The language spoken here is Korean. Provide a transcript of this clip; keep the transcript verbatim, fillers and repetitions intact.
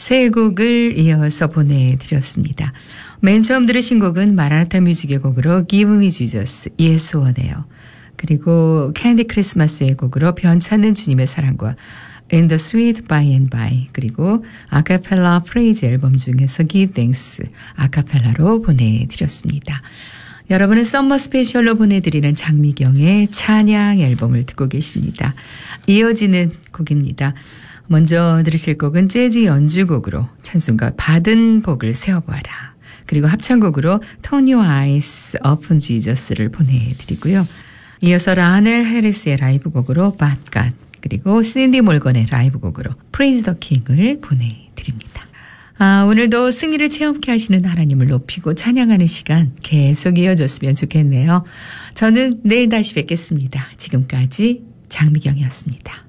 세 곡을 이어서 보내드렸습니다. 맨 처음 들으신 곡은 마라나타 뮤직의 곡으로 Give Me Jesus, 예수 원해요. 그리고 캔디 크리스마스의 곡으로 변찮는 주님의 사랑과 In the Sweet By and By, 그리고 아카펠라 프레이즈 앨범 중에서 Give Thanks 아카펠라로 보내드렸습니다. 여러분은 썸머 스페셜로 보내드리는 장미경의 찬양 앨범을 듣고 계십니다. 이어지는 곡입니다. 먼저 들으실 곡은 재즈 연주곡으로 찬송가 받은 복을 세어보아라. 그리고 합창곡으로 Turn Your Eyes Upon Jesus를 보내드리고요. 이어서 라넬 해리스의 라이브 곡으로 Bad God, 그리고 신디 몰건의 라이브 곡으로 Praise the King을 보내드립니다. 아, 오늘도 승리를 체험케 하시는 하나님을 높이고 찬양하는 시간 계속 이어졌으면 좋겠네요. 저는 내일 다시 뵙겠습니다. 지금까지 장미경이었습니다.